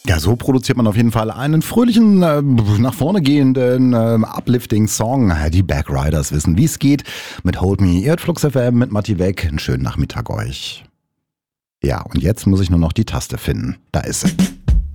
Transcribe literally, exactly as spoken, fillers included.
Ja, so produziert man auf jeden Fall einen fröhlichen, äh, nach vorne gehenden, äh, uplifting Song. Die Backriders wissen, wie es geht. Mit Hold Me. Ihr hört Flux F M mit Matti Weg. Einen schönen Nachmittag euch. Ja, und jetzt muss ich nur noch die Taste finden. Da ist sie.